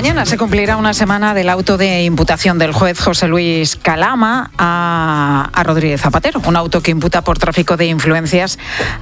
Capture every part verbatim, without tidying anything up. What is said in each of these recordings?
Mañana se cumplirá una semana del auto de imputación del juez José Luis Calama a, a Rodríguez Zapatero, un auto que imputa por tráfico de influencias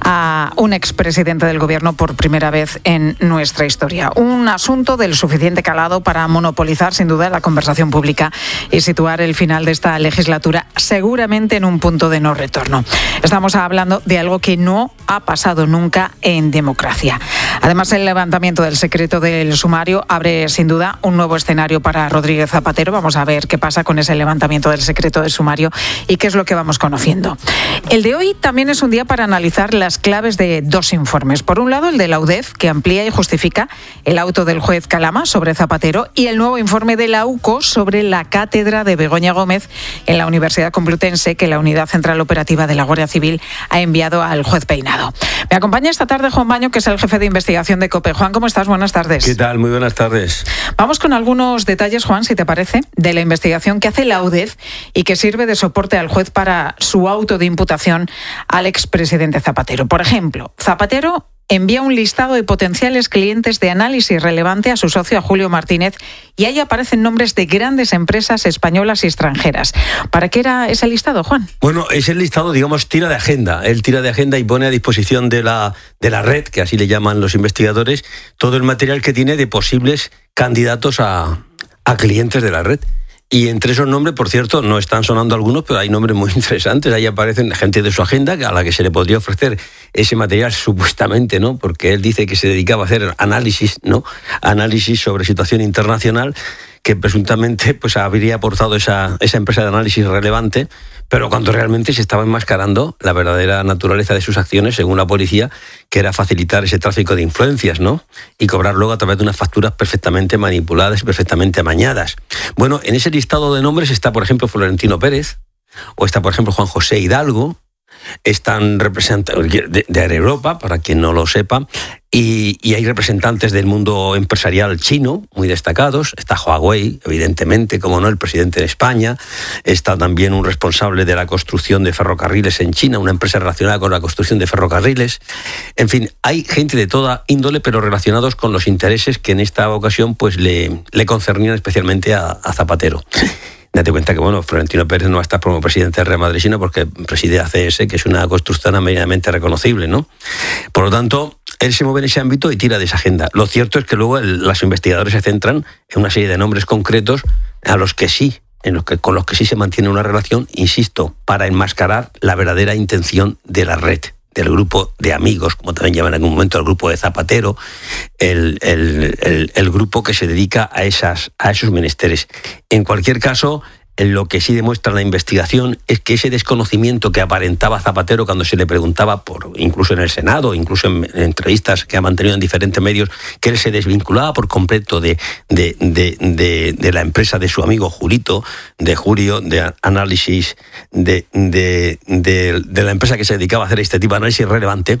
a un expresidente del gobierno por primera vez en nuestra historia. Un asunto del suficiente calado para monopolizar sin duda la conversación pública y situar el final de esta legislatura seguramente en un punto de no retorno. Estamos hablando de algo que no ha pasado nunca en democracia. Además, el levantamiento del secreto del sumario abre sin duda un nuevo escenario para Rodríguez Zapatero. Vamos a ver qué pasa con ese levantamiento del secreto del sumario y qué es lo que vamos conociendo. El de hoy también es un día para analizar las claves de dos informes. Por un lado, el de la U D E F, que amplía y justifica el auto del juez Calama sobre Zapatero, y el nuevo informe de la U C O sobre la cátedra de Begoña Gómez en la Universidad Complutense, que la Unidad Central Operativa de la Guardia Civil ha enviado al juez Peinado. Me acompaña esta tarde Juan Baño, que es el jefe de investigación de COPE. Juan, ¿cómo estás? Buenas tardes. ¿Qué tal? Muy buenas tardes. Vamos con algunos detalles, Juan, si te parece, de la investigación que hace la U D E F y que sirve de soporte al juez para su auto de imputación al expresidente Zapatero. Por ejemplo, Zapatero envía un listado de potenciales clientes de análisis relevante a su socio, a Julio Martínez, y ahí aparecen nombres de grandes empresas españolas y extranjeras. ¿Para qué era ese listado, Juan? Bueno, ese listado, digamos, tira de agenda. Él tira de agenda y pone a disposición de la, de la red, que así le llaman los investigadores, todo el material que tiene de posibles candidatos a, a clientes de la red. Y entre esos nombres, por cierto, no están sonando algunos, pero hay nombres muy interesantes. Ahí aparecen gente de su agenda a la que se le podría ofrecer ese material supuestamente, ¿no? Porque él dice que se dedicaba a hacer análisis, ¿no? Análisis sobre situación internacional, que presuntamente pues habría aportado esa, esa empresa de análisis relevante, pero cuando realmente se estaba enmascarando la verdadera naturaleza de sus acciones, según la policía, que era facilitar ese tráfico de influencias, ¿no? Y cobrar luego a través de unas facturas perfectamente manipuladas y perfectamente amañadas. Bueno, en ese listado de nombres está, por ejemplo, Florentino Pérez, o está, por ejemplo, Juan José Hidalgo, están representantes de, de Aeroeuropa, para quien no lo sepa, y, y hay representantes del mundo empresarial chino muy destacados. Está Huawei, evidentemente, como no, el presidente de España. Está también un responsable de la construcción de ferrocarriles en China, una empresa relacionada con la construcción de ferrocarriles. En fin, hay gente de toda índole, pero relacionados con los intereses que en esta ocasión pues le, le concernían especialmente a, a Zapatero. Date cuenta que, bueno, Florentino Pérez no va a estar como presidente del Real Madrid, sino porque preside A C S, que es una constructora medianamente reconocible, ¿no? Por lo tanto, él se mueve en ese ámbito y tira de esa agenda. Lo cierto es que luego el, los investigadores se centran en una serie de nombres concretos a los que sí, en los que, con los que sí se mantiene una relación, insisto, para enmascarar la verdadera intención de la red, del grupo de amigos, como también llaman en algún momento el grupo de Zapatero, el, el, el, el grupo que se dedica a, esas, a esos menesteres. En cualquier caso, lo que sí demuestra la investigación es que ese desconocimiento que aparentaba Zapatero cuando se le preguntaba, por incluso en el Senado, incluso en, en entrevistas que ha mantenido en diferentes medios, que él se desvinculaba por completo de, de, de, de, de la empresa de su amigo Julito, de Julio, de análisis, de, de, de, de la empresa que se dedicaba a hacer este tipo de análisis relevante.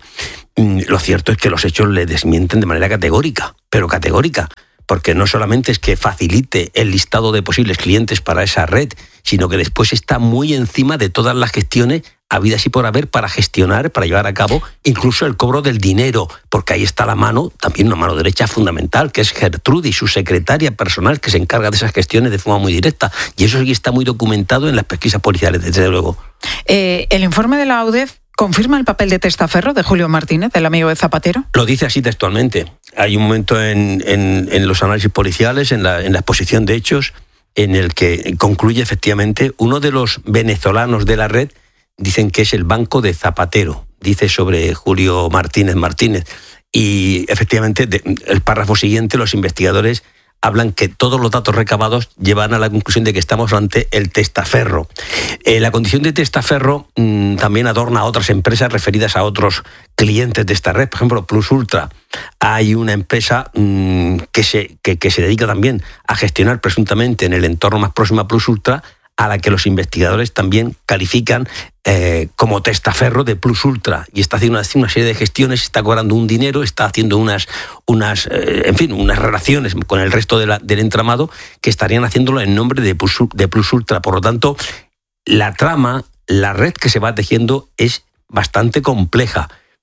Lo cierto es que los hechos le desmienten de manera categórica, pero categórica. Porque no solamente es que facilite el listado de posibles clientes para esa red, sino que después está muy encima de todas las gestiones habidas y por haber para gestionar, para llevar a cabo incluso el cobro del dinero, porque ahí está la mano, también una mano derecha fundamental, que es Gertrudis, su secretaria personal, que se encarga de esas gestiones de forma muy directa. Y eso sí está muy documentado en las pesquisas policiales, desde luego. Eh, el informe de la U D E F ¿confirma el papel de testaferro de Julio Martínez, el amigo de Zapatero? Lo dice así textualmente. Hay un momento en, en, en los análisis policiales, en la, en la exposición de hechos, en el que concluye efectivamente uno de los venezolanos de la red, dicen que es el banco de Zapatero, dice sobre Julio Martínez Martínez. Y efectivamente, de, el párrafo siguiente, los investigadores hablan que todos los datos recabados llevan a la conclusión de que estamos ante el testaferro. Eh, la condición de testaferro mmm, también adorna a otras empresas referidas a otros clientes de esta red. Por ejemplo, Plus Ultra. Hay una empresa mmm, que, se, que, que se dedica también a gestionar presuntamente en el entorno más próximo a Plus Ultra, a la que los investigadores también califican eh, como testaferro de Plus Ultra, y está haciendo una, una serie de gestiones, está cobrando un dinero, está haciendo unas, unas eh, en fin, unas relaciones con el resto de la, del entramado que estarían haciéndolo en nombre de Plus, de Plus Ultra. Por lo tanto, la trama, la red que se va tejiendo es bastante compleja,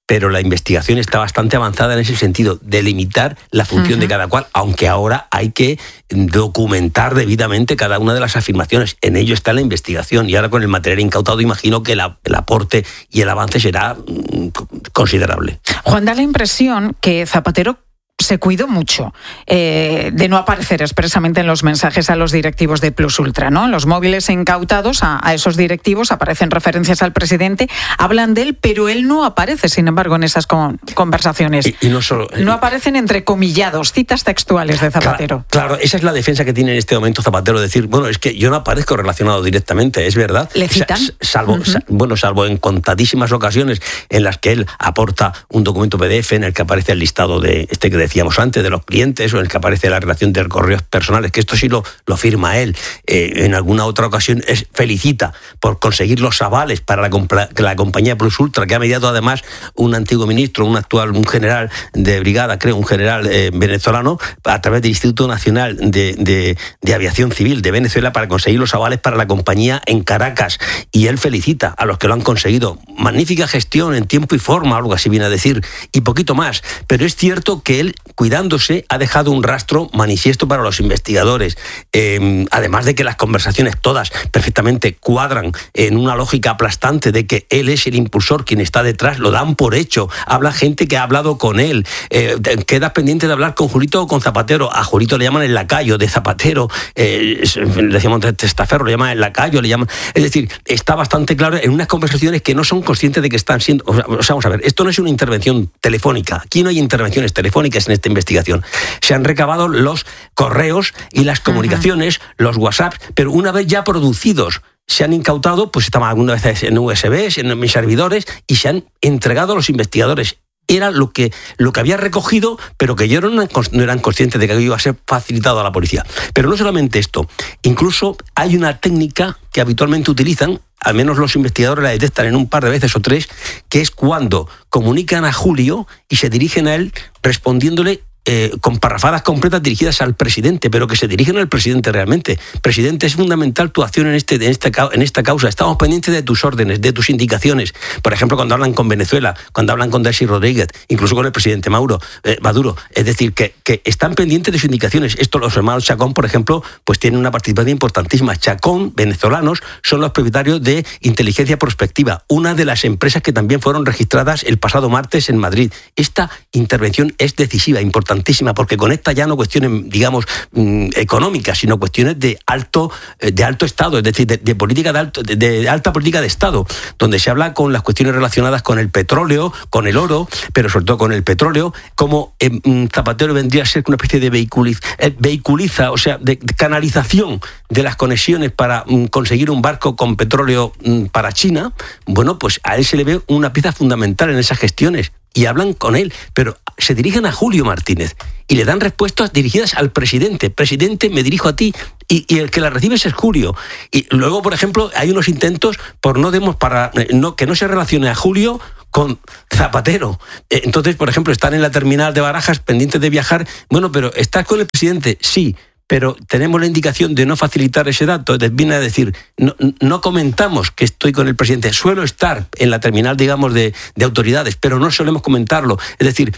pero la investigación está bastante avanzada en ese sentido, de limitar la función uh-huh. de cada cual, aunque ahora hay que documentar debidamente cada una de las afirmaciones. En ello está la investigación, y ahora con el material incautado imagino que la, el aporte y el avance será mm, considerable. Juan, da la impresión que Zapatero se cuidó mucho eh, de no aparecer expresamente en los mensajes a los directivos de Plus Ultra, ¿no? En los móviles incautados a, a esos directivos aparecen referencias al presidente, hablan de él, pero él no aparece, sin embargo, en esas con, conversaciones. Y, y no solo... No aparecen entrecomillados, citas textuales de Zapatero. Claro, claro, esa es la defensa que tiene en este momento Zapatero, decir, bueno, es que yo no aparezco relacionado directamente, es verdad. ¿Le citan? O sea, salvo, uh-huh. sal, bueno, salvo en contadísimas ocasiones en las que él aporta un documento P D F en el que aparece el listado de este que decíamos antes, de los clientes, o en el que aparece la relación de correos personales, que esto sí lo, lo firma él. Eh, en alguna otra ocasión es, felicita por conseguir los avales para la, compla, la compañía Plus Ultra, que ha mediado además un antiguo ministro, un actual, un general de brigada, creo, un general eh, venezolano, a través del Instituto Nacional de, de, de Aviación Civil de Venezuela, para conseguir los avales para la compañía en Caracas. Y él felicita a los que lo han conseguido. Magnífica gestión en tiempo y forma, algo así viene a decir, y poquito más. Pero es cierto que él, cuidándose, ha dejado un rastro manifiesto para los investigadores. Eh, además de que las conversaciones todas perfectamente cuadran en una lógica aplastante de que él es el impulsor, quien está detrás, lo dan por hecho. Habla gente que ha hablado con él. Eh, quedas pendiente de hablar con Julito o con Zapatero. A Julito le llaman el lacayo de Zapatero. Eh, le decíamos testaferro, le llaman el lacayo, le llaman... Es decir, está bastante claro en unas conversaciones que no son conscientes de que están siendo... O sea, vamos a ver, esto no es una intervención telefónica. Aquí no hay intervenciones telefónicas en esta investigación. Se han recabado los correos y las comunicaciones, uh-huh. los WhatsApp, pero una vez ya producidos, se han incautado, pues estaban algunas veces en U S Bs, en mis servidores, y se han entregado a los investigadores. Era lo que, lo que había recogido, pero que yo no, no eran conscientes de que iba a ser facilitado a la policía. Pero no solamente esto, incluso hay una técnica que habitualmente utilizan, al menos los investigadores la detectan en un par de veces o tres, que es cuando comunican a Julio y se dirigen a él respondiéndole Eh, con parrafadas completas dirigidas al presidente, pero que se dirigen al presidente realmente. Presidente, es fundamental tu acción en, este, en, esta, en esta causa. Estamos pendientes de tus órdenes, de tus indicaciones. Por ejemplo, cuando hablan con Venezuela, cuando hablan con Delcy Rodríguez, incluso con el presidente Mauro, eh, Maduro. Es decir, que, que están pendientes de sus indicaciones. Esto, los hermanos Chacón, por ejemplo, pues tienen una participación importantísima. Chacón, venezolanos, son los propietarios de Inteligencia Prospectiva, una de las empresas que también fueron registradas el pasado martes en Madrid. Esta intervención es decisiva, importante, porque conecta ya no cuestiones, digamos, mmm, económicas, sino cuestiones de alto, de alto Estado, es decir, de, de política de, alto, de, de alta política de Estado, donde se habla con las cuestiones relacionadas con el petróleo, con el oro, pero sobre todo con el petróleo, como eh, Zapatero vendría a ser una especie de vehiculiza, eh, vehiculiza o sea, de, de canalización de las conexiones para mmm, conseguir un barco con petróleo mmm, para China. Bueno, pues a él se le ve una pieza fundamental en esas gestiones. Y hablan con él, pero se dirigen a Julio Martínez y le dan respuestas dirigidas al presidente. Presidente, me dirijo a ti, y, y el que la recibe es Julio. Y luego, por ejemplo, hay unos intentos por no demos para no, que no se relacione a Julio con Zapatero. Entonces, por ejemplo, están en la terminal de Barajas pendientes de viajar. Bueno, pero ¿estás con el presidente? Sí. Pero tenemos la indicación de no facilitar ese dato. Viene a decir, no, no comentamos que estoy con el presidente. Suelo estar en la terminal, digamos, de, de autoridades, pero no solemos comentarlo. Es decir,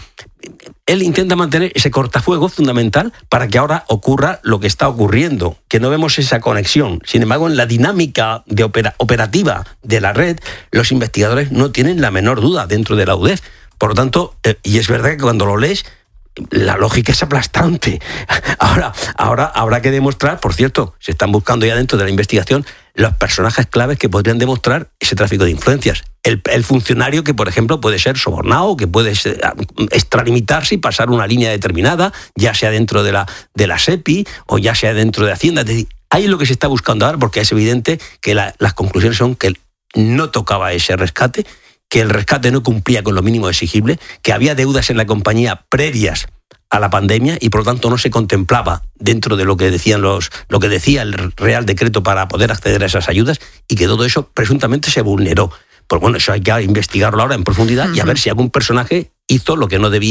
él intenta mantener ese cortafuego fundamental para que ahora ocurra lo que está ocurriendo, que no vemos esa conexión. Sin embargo, en la dinámica de opera, operativa de la red, los investigadores no tienen la menor duda dentro de la U D E F. Por lo tanto, eh, y es verdad que cuando lo lees, la lógica es aplastante. Ahora, ahora habrá que demostrar, por cierto, se están buscando ya dentro de la investigación los personajes claves que podrían demostrar ese tráfico de influencias. El, el funcionario que, por ejemplo, puede ser sobornado, que puede ser, extralimitarse y pasar una línea determinada, ya sea dentro de la, de la SEPI o ya sea dentro de Hacienda. Es decir, ahí es lo que se está buscando ahora, porque es evidente que la, las conclusiones son que no tocaba ese rescate, que el rescate no cumplía con lo mínimo exigible, que había deudas en la compañía previas a la pandemia y por lo tanto no se contemplaba dentro de lo que decían los lo que decía el Real Decreto para poder acceder a esas ayudas, y que todo eso presuntamente se vulneró. Pues bueno, eso hay que investigarlo ahora en profundidad uh-huh. y a ver si algún personaje hizo lo que no debía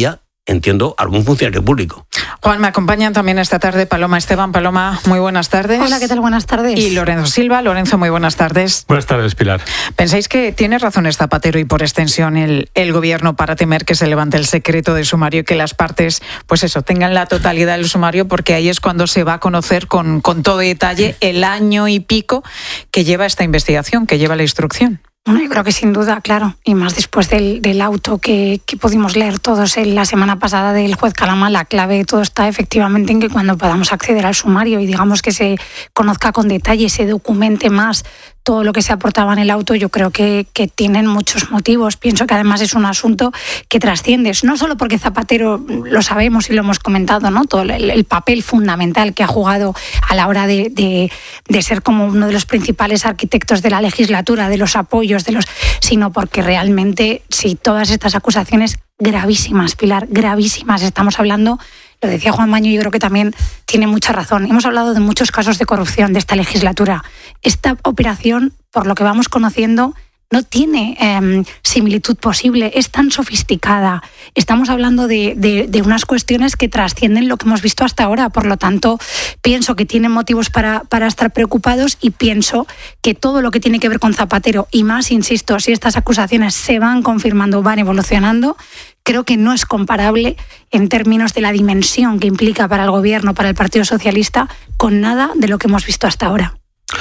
entiendo, algún funcionario público. Juan, me acompañan también esta tarde Paloma Esteban. Paloma, muy buenas tardes. Hola, ¿qué tal? Buenas tardes. Y Lorenzo Silva. Lorenzo, muy buenas tardes. Buenas tardes, Pilar. ¿Pensáis que tiene razones Zapatero y por extensión el, el gobierno para temer que se levante el secreto de sumario y que las partes, pues eso, tengan la totalidad del sumario? Porque ahí es cuando se va a conocer con, con todo detalle el año y pico que lleva esta investigación, que lleva la instrucción. Bueno, yo creo que sin duda, claro, y más después del, del auto que, que pudimos leer todos en la semana pasada del juez Calama, la clave de todo está efectivamente en que cuando podamos acceder al sumario y digamos que se conozca con detalle, se documente más todo lo que se aportaba en el auto, yo creo que, que tienen muchos motivos. Pienso que además es un asunto que trasciende, no solo porque Zapatero, lo sabemos y lo hemos comentado, ¿no? Todo el, el papel fundamental que ha jugado a la hora de, de, de ser como uno de los principales arquitectos de la legislatura, de los apoyos, de los, sino porque realmente, si todas estas acusaciones gravísimas, Pilar, gravísimas, estamos hablando, lo decía Juan Maño, yo creo que también tiene mucha razón. Hemos hablado de muchos casos de corrupción de esta legislatura. Esta operación, por lo que vamos conociendo, no tiene eh, similitud posible, es tan sofisticada. Estamos hablando de, de, de unas cuestiones que trascienden lo que hemos visto hasta ahora. Por lo tanto, pienso que tienen motivos para, para estar preocupados y pienso que todo lo que tiene que ver con Zapatero, y más, insisto, si estas acusaciones se van confirmando, van evolucionando, creo que no es comparable en términos de la dimensión que implica para el Gobierno, para el Partido Socialista, con nada de lo que hemos visto hasta ahora.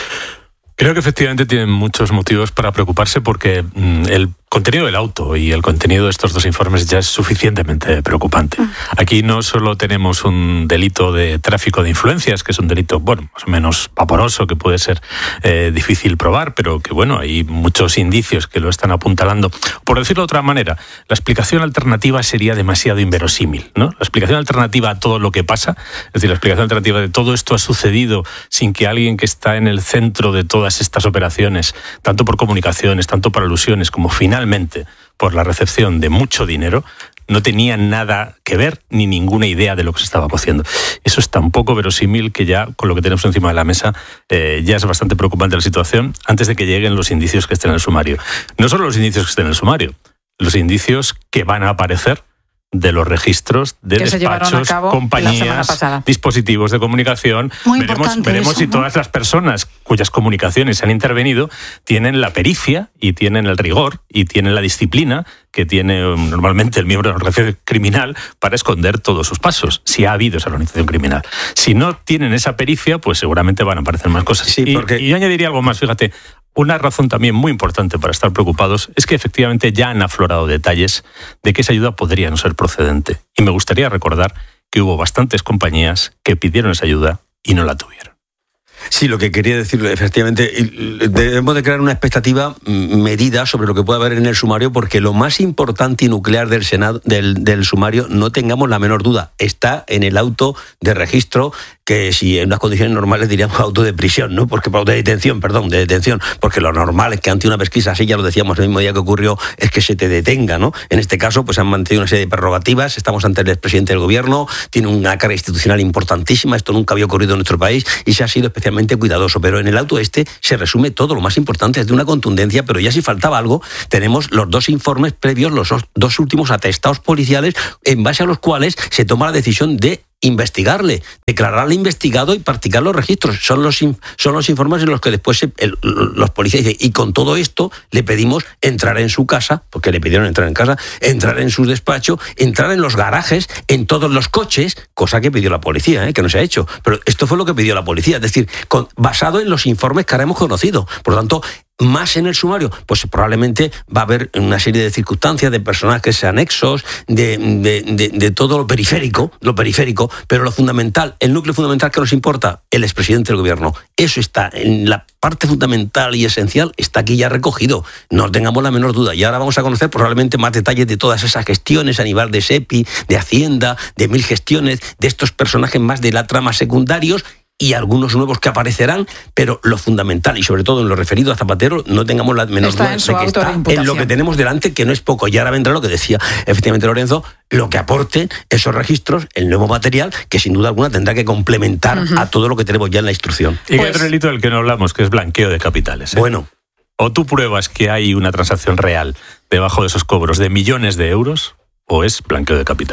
Creo que efectivamente tienen muchos motivos para preocuparse porque mmm, el contenido del auto y el contenido de estos dos informes ya es suficientemente preocupante. Aquí no solo tenemos un delito de tráfico de influencias, que es un delito, bueno, más o menos vaporoso, que puede ser eh, difícil probar, pero que, bueno, hay muchos indicios que lo están apuntalando. Por decirlo de otra manera, la explicación alternativa sería demasiado inverosímil, ¿no? La explicación alternativa a todo lo que pasa, es decir, la explicación alternativa de todo esto ha sucedido sin que alguien que está en el centro de todas estas operaciones, tanto por comunicaciones, tanto por alusiones, como finalmente por la recepción de mucho dinero, no tenía nada que ver ni ninguna idea de lo que se estaba haciendo. Eso es tan poco verosímil que ya con lo que tenemos encima de la mesa eh, ya es bastante preocupante la situación antes de que lleguen los indicios que estén en el sumario. No solo los indicios que estén en el sumario, los indicios que van a aparecer de los registros de que despachos, compañías, dispositivos de comunicación. Muy veremos veremos eso, si ¿no? todas las personas cuyas comunicaciones han intervenido tienen la pericia y tienen el rigor y tienen la disciplina que tiene um, normalmente el miembro de la organización criminal para esconder todos sus pasos, si ha habido esa organización criminal. Si no tienen esa pericia, pues seguramente van a aparecer más cosas. Sí, porque... y, y yo añadiría algo más, fíjate. Una razón también muy importante para estar preocupados es que efectivamente ya han aflorado detalles de que esa ayuda podría no ser procedente. Y me gustaría recordar que hubo bastantes compañías que pidieron esa ayuda y no la tuvieron. Sí, lo que quería decir, efectivamente, debemos de crear una expectativa medida sobre lo que puede haber en el sumario, porque lo más importante y nuclear del Senado, del, del sumario, no tengamos la menor duda, está en el auto de registro, que si en unas condiciones normales diríamos auto de prisión, ¿no? Porque auto de detención, perdón, de detención, porque lo normal es que ante una pesquisa así, ya lo decíamos el mismo día que ocurrió, es que se te detenga, ¿no? En este caso, pues han mantenido una serie de prerrogativas, estamos ante el expresidente del gobierno, tiene una carga institucional importantísima, esto nunca había ocurrido en nuestro país y se ha sido especialmente cuidadoso, pero en el auto este se resume todo, lo más importante es de una contundencia, pero ya si faltaba algo, tenemos los dos informes previos, los dos últimos atestados policiales, en base a los cuales se toma la decisión de investigarle, declararle investigado y practicar los registros. Son los, son los informes en los que después se, el, los policías dicen, y con todo esto le pedimos entrar en su casa, porque le pidieron entrar en casa, entrar en su despacho, entrar en los garajes, en todos los coches, cosa que pidió la policía, ¿eh? Que no se ha hecho. Pero esto fue lo que pidió la policía, es decir, con, basado en los informes que ahora hemos conocido. Por lo tanto, más en el sumario, pues probablemente va a haber una serie de circunstancias, de personajes anexos, de, de, de, de todo lo periférico, lo periférico, pero lo fundamental, el núcleo fundamental que nos importa, el expresidente del gobierno. Eso está en la parte fundamental y esencial, está aquí ya recogido, no tengamos la menor duda. Y ahora vamos a conocer probablemente más detalles de todas esas gestiones a nivel de SEPI, de Hacienda, de mil gestiones, de estos personajes más de la trama secundarios, y algunos nuevos que aparecerán, pero lo fundamental, y sobre todo en lo referido a Zapatero, no tengamos la menor duda de que está en lo que tenemos delante, que no es poco. Y ahora vendrá lo que decía efectivamente Lorenzo, lo que aporten esos registros, el nuevo material, que sin duda alguna tendrá que complementar uh-huh. a todo lo que tenemos ya en la instrucción. Y pues... hay otro delito del que no hablamos, que es blanqueo de capitales. ¿eh? Bueno. O tú pruebas que hay una transacción real debajo de esos cobros de millones de euros, o es blanqueo de capitales.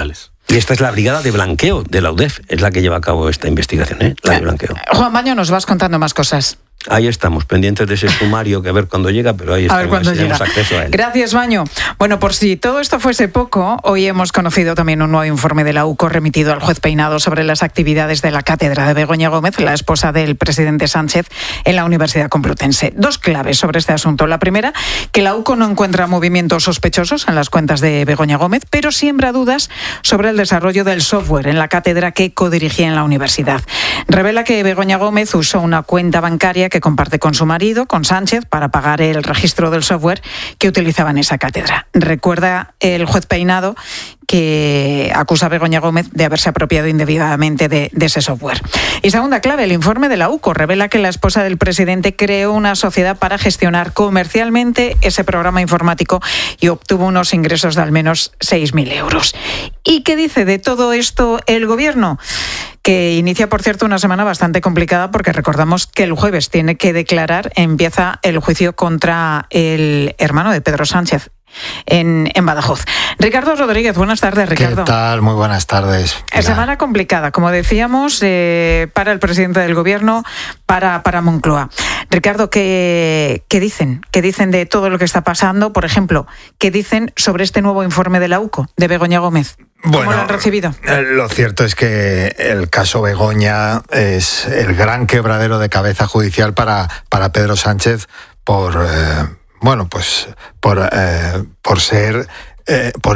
Y esta es la brigada de blanqueo de la U D E F, es la que lleva a cabo esta investigación, ¿eh? La de blanqueo. Juan Baño, nos vas contando más cosas. Ahí estamos, pendientes de ese sumario, que a ver cuándo llega, pero ahí está, a ver cuándo llega. Acceso a él. Gracias, Baño. Bueno, por si todo esto fuese poco, hoy hemos conocido también un nuevo informe de la U C O remitido al juez Peinado sobre las actividades de la cátedra de Begoña Gómez, la esposa del presidente Sánchez, en la Universidad Complutense. Dos claves sobre este asunto. La primera, que la U C O no encuentra movimientos sospechosos en las cuentas de Begoña Gómez, pero siembra dudas sobre el desarrollo del software en la cátedra que codirigía en la universidad. Revela que Begoña Gómez usó una cuenta bancaria que comparte con su marido, con Sánchez, para pagar el registro del software que utilizaba en esa cátedra. Recuerda el juez Peinado que acusa a Begoña Gómez de haberse apropiado indebidamente de, de ese software. Y segunda clave, el informe de la U C O revela que la esposa del presidente creó una sociedad para gestionar comercialmente ese programa informático y obtuvo unos ingresos de al menos seis mil euros. ¿Y qué dice de todo esto el gobierno? Que inicia, por cierto, una semana bastante complicada porque recordamos que el jueves tiene que declarar, empieza el juicio contra el hermano de Pedro Sánchez en, en Badajoz. Ricardo Rodríguez, buenas tardes, Ricardo. ¿Qué tal? Muy buenas tardes. Pilar. Semana complicada, como decíamos, eh, para el presidente del gobierno, para, para Moncloa. Ricardo, ¿qué, ¿qué dicen? ¿Qué dicen de todo lo que está pasando? Por ejemplo, ¿qué dicen sobre este nuevo informe de la U C O, de Begoña Gómez? ¿Cómo bueno, lo han recibido? Lo cierto es que el caso Begoña es el gran quebradero de cabeza judicial para, para Pedro Sánchez por, eh, bueno, pues por, eh, por ser, eh, por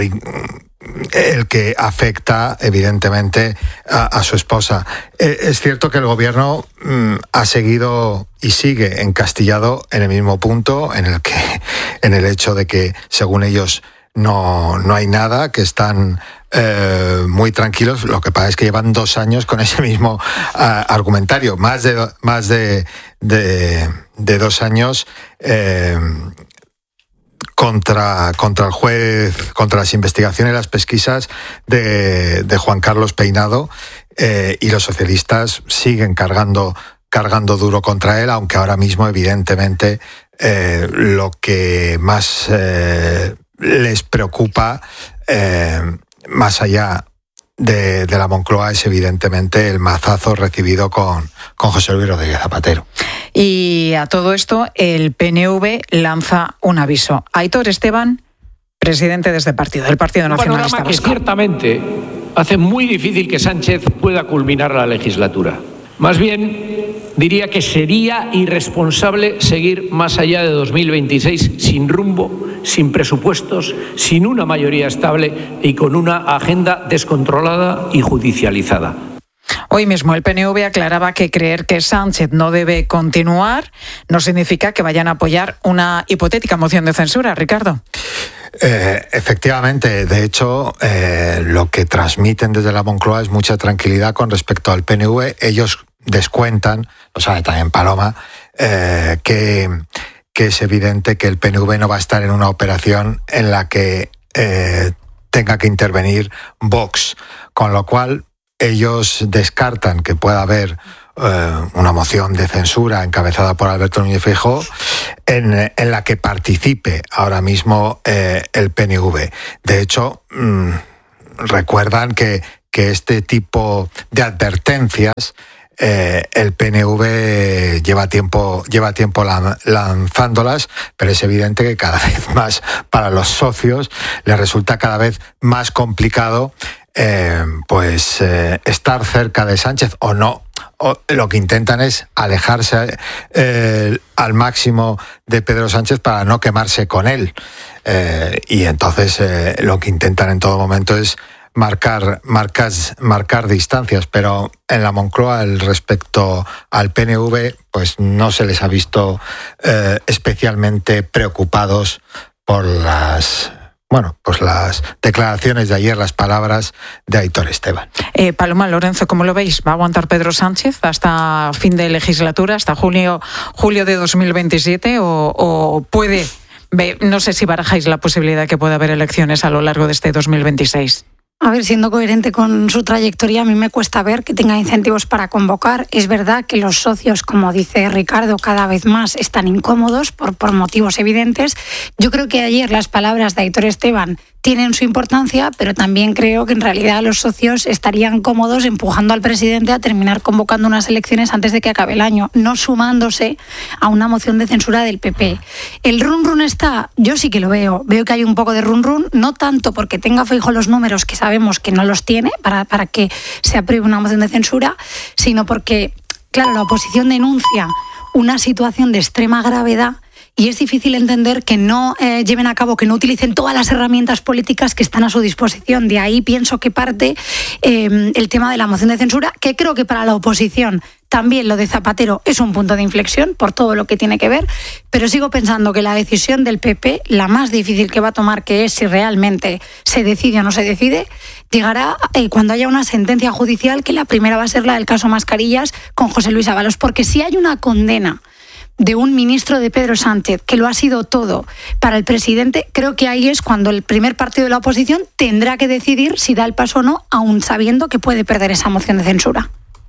el que afecta evidentemente a, a su esposa. Eh, es cierto que el gobierno mm, ha seguido y sigue encastillado en el mismo punto, en el que, en el hecho de que, según ellos, no, no hay nada, que están eh, muy tranquilos. Lo que pasa es que llevan dos años con ese mismo uh, argumentario, más de más de, de, de dos años eh, contra, contra el juez, contra las investigaciones y las pesquisas de, de Juan Carlos Peinado, eh, y los socialistas siguen cargando, cargando duro contra él, aunque ahora mismo, evidentemente, eh, lo que más eh, les preocupa, eh, más allá de, de la Moncloa, es evidentemente el mazazo recibido con, con José Luis Rodríguez Zapatero. Y a todo esto, el P N V lanza un aviso. Aitor Esteban, presidente de este partido, del Partido Nacionalista Vasco. Un panorama que ciertamente hace muy difícil que Sánchez pueda culminar la legislatura. Más bien, diría que sería irresponsable seguir más allá de dos mil veintiséis sin rumbo, sin presupuestos, sin una mayoría estable y con una agenda descontrolada y judicializada. Hoy mismo el P N V aclaraba que creer que Sánchez no debe continuar no significa que vayan a apoyar una hipotética moción de censura, Ricardo. Eh, efectivamente, de hecho, eh, lo que transmiten desde la Moncloa es mucha tranquilidad con respecto al P N V. Ellos descuentan, lo sabe también Paloma, eh, que, que es evidente que el P N V no va a estar en una operación en la que eh, tenga que intervenir Vox, con lo cual ellos descartan que pueda haber eh, una moción de censura encabezada por Alberto Núñez Feijóo en, en la que participe ahora mismo eh, el P N V. De hecho, mmm, recuerdan que, que este tipo de advertencias Eh, el P N V lleva tiempo, lleva tiempo lanzándolas, pero es evidente que cada vez más para los socios les resulta cada vez más complicado eh, pues eh, estar cerca de Sánchez o no. O lo que intentan es alejarse eh, al máximo de Pedro Sánchez para no quemarse con él. Eh, y entonces eh, lo que intentan en todo momento es marcar, marcas, marcar distancias, pero en la Moncloa, el respecto al P N V, pues no se les ha visto eh, especialmente preocupados por las, bueno, pues las declaraciones de ayer, las palabras de Aitor Esteban. Eh, Paloma, Lorenzo, ¿cómo lo veis? ¿Va a aguantar Pedro Sánchez hasta fin de legislatura, hasta julio, julio de dos mil veintisiete, o, o puede, no sé si barajáis la posibilidad de que pueda haber elecciones a lo largo de este dos mil veintiséis? A ver, siendo coherente con su trayectoria, a mí me cuesta ver que tenga incentivos para convocar. Es verdad que los socios, como dice Ricardo, cada vez más están incómodos por, por motivos evidentes. Yo creo que ayer las palabras de Aitor Esteban tienen su importancia, pero también creo que en realidad los socios estarían cómodos empujando al presidente a terminar convocando unas elecciones antes de que acabe el año, no sumándose a una moción de censura del P P. El run run está, yo sí que lo veo, veo que hay un poco de run run, no tanto porque tenga Feijóo los números, que sabemos que no los tiene para, para que se apruebe una moción de censura, sino porque, claro, la oposición denuncia una situación de extrema gravedad y es difícil entender que no eh, lleven a cabo, que no utilicen todas las herramientas políticas que están a su disposición. De ahí pienso que parte eh, el tema de la moción de censura, que creo que para la oposición también lo de Zapatero es un punto de inflexión por todo lo que tiene que ver, pero sigo pensando que la decisión del P P, la más difícil que va a tomar, que es si realmente se decide o no se decide, llegará eh, cuando haya una sentencia judicial, que la primera va a ser la del caso Mascarillas con José Luis Ábalos, porque si hay una condena de un ministro de Pedro Sánchez, que lo ha sido todo para el presidente, creo que ahí es cuando el primer partido de la oposición tendrá que decidir si da el paso o no, aun sabiendo que puede perder esa moción de censura.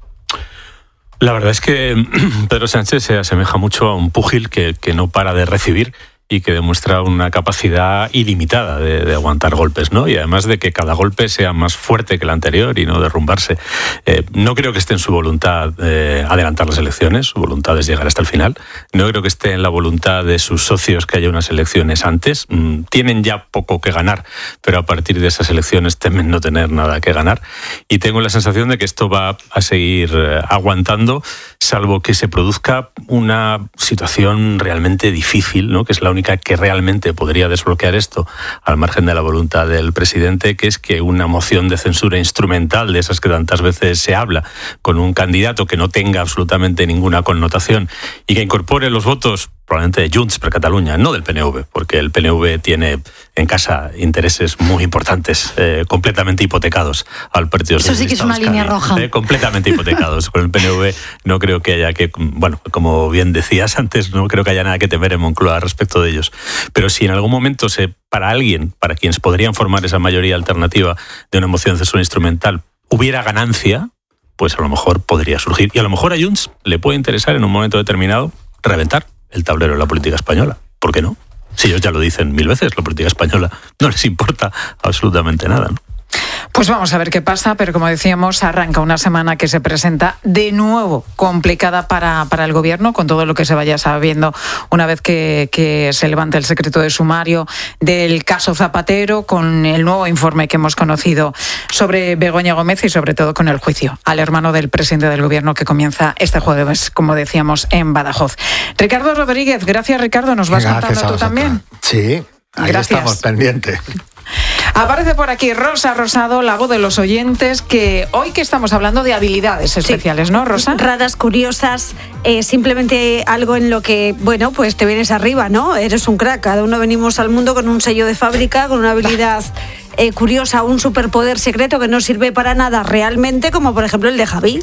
La verdad es que Pedro Sánchez se asemeja mucho a un púgil que, que no para de recibir y que demuestra una capacidad ilimitada de, de aguantar golpes, ¿no? Y además de que cada golpe sea más fuerte que el anterior y no derrumbarse. Eh, no creo que esté en su voluntad eh, adelantar las elecciones, su voluntad es llegar hasta el final. No creo que esté en la voluntad de sus socios que haya unas elecciones antes. Mm, tienen ya poco que ganar, pero a partir de esas elecciones temen no tener nada que ganar. Y tengo la sensación de que esto va a seguir eh, aguantando, salvo que se produzca una situación realmente difícil, ¿no? Que es la única que realmente podría desbloquear esto, al margen de la voluntad del presidente, que es que una moción de censura instrumental, de esas que tantas veces se habla, con un candidato que no tenga absolutamente ninguna connotación y que incorpore los votos probablemente de Junts per Catalunya, no del P N V, porque el P N V tiene en casa intereses muy importantes, eh, completamente hipotecados al Partido Socialista. Eso sí que es una Euskadi, línea roja. Eh, completamente hipotecados. Con el P N V no creo que haya que, bueno, como bien decías antes, no creo que haya nada que temer en Moncloa respecto de ellos. Pero si en algún momento se, para alguien, para quienes podrían formar esa mayoría alternativa de una moción de censura instrumental, hubiera ganancia, pues a lo mejor podría surgir. Y a lo mejor a Junts le puede interesar en un momento determinado reventar el tablero de la política española. ¿Por qué no? Si ellos ya lo dicen mil veces, la política española no les importa absolutamente nada, ¿no? Pues vamos a ver qué pasa, pero como decíamos, arranca una semana que se presenta de nuevo complicada para, para el Gobierno, con todo lo que se vaya sabiendo una vez que, que se levante el secreto de sumario del caso Zapatero, con el nuevo informe que hemos conocido sobre Begoña Gómez y sobre todo con el juicio al hermano del presidente del Gobierno que comienza este jueves, como decíamos, en Badajoz. Ricardo Rodríguez, gracias Ricardo, nos vas Gracias contando tú también. Sí, ahí Gracias. estamos pendientes. Aparece por aquí Rosa Rosado, la voz de los oyentes, que hoy que estamos hablando de habilidades especiales, sí. ¿No, Rosa? Raras, curiosas, eh, simplemente algo en lo que, bueno, pues te vienes arriba, ¿no? Eres un crack, cada uno venimos al mundo con un sello de fábrica, con una habilidad eh, curiosa, un superpoder secreto que no sirve para nada realmente, como por ejemplo el de Javi.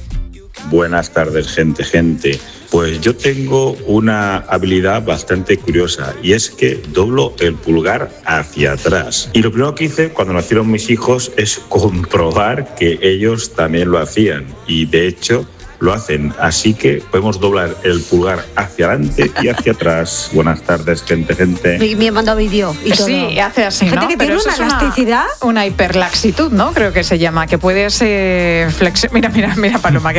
Buenas tardes, gente, gente. Pues yo tengo una habilidad bastante curiosa y es que doblo el pulgar hacia atrás. Y lo primero que hice cuando nacieron mis hijos es comprobar que ellos también lo hacían. Y de hecho lo hacen, así que podemos doblar el pulgar hacia adelante y hacia atrás. Buenas tardes, gente, gente. Me, me he mandado vídeo y todo. Sí, hace así, gente ¿no? que Pero tiene una elasticidad. Una, una hiperlaxitud, ¿no? Creo que se llama, que puedes eh, flexionar. Mira, mira, mira, Paloma, que